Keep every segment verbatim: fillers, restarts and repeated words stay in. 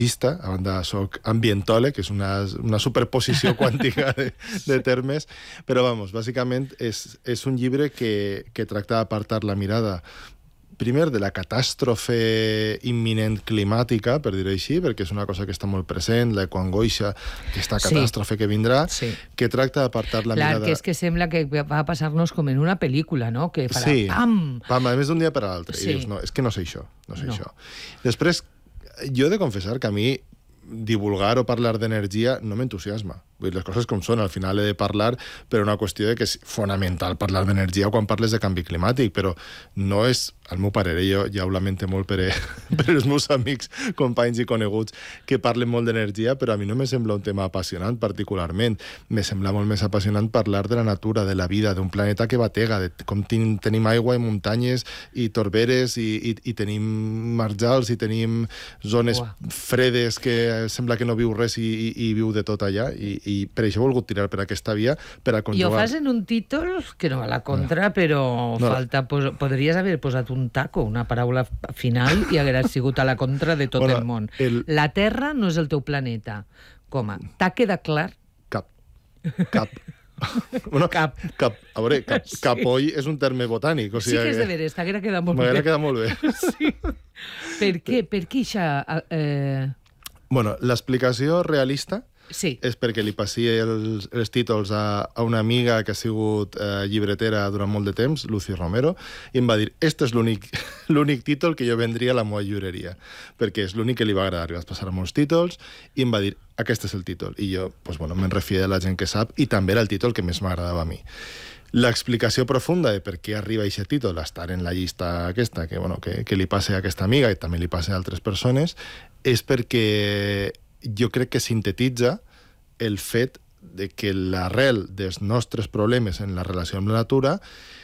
a banda soc ambientòleg, que és una, una superposició quàntica de, de termes, però, vamos, bàsicament és, és un llibre que, que tracta d'apartar la mirada primer de la catàstrofe imminent climàtica, per dir-ho així, perquè és una cosa que està molt present, l'ecoangoixa, aquesta catàstrofe sí. que vindrà, sí. que tracta d'apartar la Clar, mirada... que és que sembla que va a passar-nos com en una pel·lícula, no? Que farà sí. pam! Pam, a més d'un dia per a l'altre. Sí. I dius, no, és que no sé això, no sé no. això. Després, jo he de confessar que a mi divulgar o parlar d'energia no m'entusiasma. Vull dir, les coses com són, al final he de parlar per una qüestió de que és fonamental parlar d'energia quan parles de canvi climàtic, però no és, al meu parer, jo ja ho lamento molt per, per els meus amics, companys i coneguts que parlen molt d'energia, però a mi no me sembla un tema apassionant particularment. Me sembla molt més apassionant parlar de la natura, de la vida, d'un planeta que batega, de com ten, tenim aigua i muntanyes i torberes i, i, i tenim marjals i tenim zones Uah. fredes que sembla que no viu res i, i, i viu de tot allà i, i per això he volgut tirar per aquesta via per a conjugar. I ho fas en un títol que no va a la contra, no. però no. falta pos... podries haver posat un taco, una paraula final, i hagués sigut a la contra de tot bueno, el món. El... La Terra no és el teu planeta. Com a? T'ha quedat clar? Cap. Cap. Bueno, cap. cap. A veure, cap, sí. capoll és un terme botànic. O sigui, sí que és de veres, t'haguera quedat molt bé. M'haguera quedat molt bé. Sí. Per què? Per què això... Eh... Bueno, l'explicació realista sí. és perquè li passi els, els títols a, a una amiga que ha sigut eh, llibretera durant molt de temps, Lucy Romero, i em va dir, este és l'únic l'únic títol que jo vendria a la meva llibreria, perquè és l'únic que li va agradar. Vas passar a molts títols i em va dir, aquest és el títol. I jo, pues, bueno, me'n refia de la gent que sap, i també era el títol que més m'agradava a mi. L'explicació profunda de per què arriba aquest títol a estar en la llista aquesta, que, bueno, que, que li passe a aquesta amiga i també li passe a altres persones, és perquè jo crec que sintetitza el fet de que l'arrel dels nostres problemes en la relació amb la natura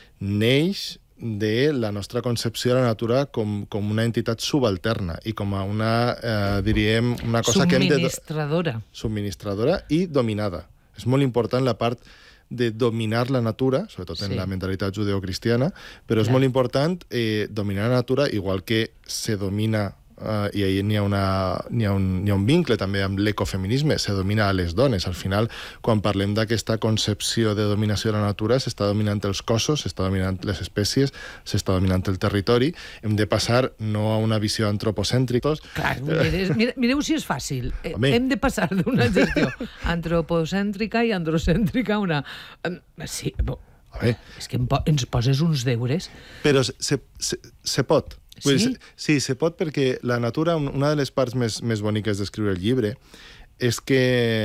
neix de la nostra concepció de la natura com, com una entitat subalterna i com a una, eh, diríem, una cosa que hem de... Subministradora. Subministradora i dominada. És molt important la part de dominar la natura, sobretot en sí. la mentalitat judeocristiana, però és Clar. molt important eh, dominar la natura, igual que se domina Uh, i ahir n'hi ha, una, n'hi ha, un, n'hi ha un vincle també amb l'ecofeminisme, se domina a les dones. Al final, quan parlem d'aquesta concepció de dominació de la natura, s'està dominant els cossos, s'està dominant les espècies, s'està dominant el territori. Hem de passar no a una visió antropocèntrica. Clar, mireu, mireu si és fàcil. Home. Hem de passar d'una gestió antropocèntrica i androcèntrica a una... Sí, bo, és que ens poses uns deures. Però se, se, se pot. Sí? Dir, sí, se pot, perquè la natura, una de les parts més, més boniques d'escriure el llibre és que,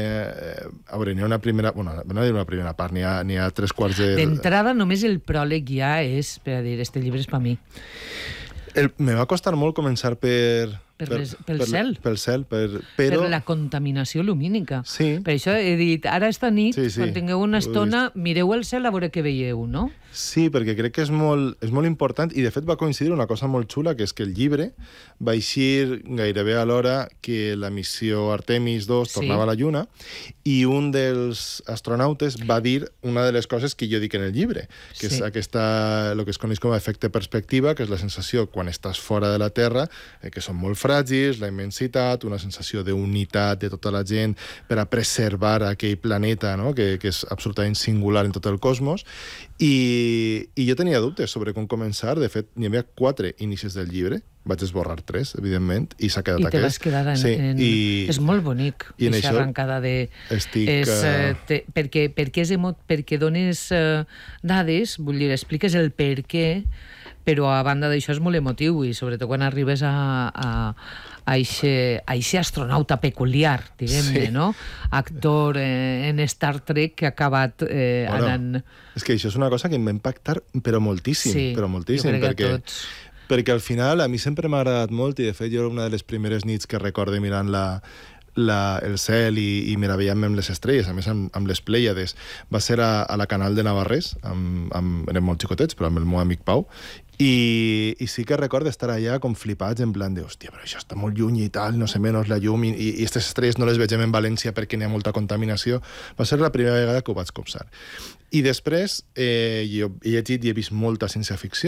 a veure, n'hi ha una primera... Bueno, no hi ha una primera part, n'hi ha, n'hi ha tres quarts de... D'entrada, només el pròleg ja és, per a dir, este llibre és per mi. El, me va costar molt començar per... Per les, pel per, cel. Pel cel, per, però... Per la contaminació lumínica. Sí. Per això he dit, ara esta nit, sí, sí. quan tingueu una estona, mireu el cel a veure què veieu, no? Sí, perquè crec que és molt, és molt important, i de fet va coincidir una cosa molt xula, que és que el llibre va eixir gairebé a l'hora que la missió Artemis dos sí. tornava a la Lluna, i un dels astronautes va dir una de les coses que jo dic en el llibre, que sí. és aquesta, el que es coneix com a efecte perspectiva, que és la sensació quan estàs fora de la Terra, eh, que són molt fràgils, la immensitat, una sensació d'unitat de tota la gent per a preservar aquell planeta, no? que, que és absolutament singular en tot el cosmos, i, i jo tenia dubtes sobre com començar. De fet, n'hi havia quatre inicis del llibre, vaig esborrar tres, evidentment, i s'ha quedat I aquest. I te vas quedar en... Sí, en... I... És molt bonic, aquesta arrencada de... Estic... És, uh... te... perquè, perquè, és emo... perquè dones uh, dades, vull dir, expliques el per què, però a banda d'això és molt emotiu, i sobretot quan arribes a... a a aquest astronauta peculiar, diguem-ne, sí. no? Actor eh, en Star Trek que ha acabat eh, bueno, anant... És que això és una cosa que em va impactar, però moltíssim, sí, però moltíssim, jo crec perquè, que tots... perquè al final a mi sempre m'ha agradat molt, i de fet jo una de les primeres nits que recorde mirant la, la, el cel i, i meravellant-me amb les estrelles, a més amb, amb les Plèiades, va ser a, a la Canal de Navarrés, amb, amb, érem molt xicotets, però amb el meu amic Pau, I, i sí que recordo estar allà com flipats, en plan de, hòstia, però això està molt lluny i tal, no sé menys la llum, i, i aquestes estrelles no les vegem en València perquè n'hi ha molta contaminació. Va ser la primera vegada que ho vaig copsar. I després eh, jo he llegit i he vist molta ciència-ficció,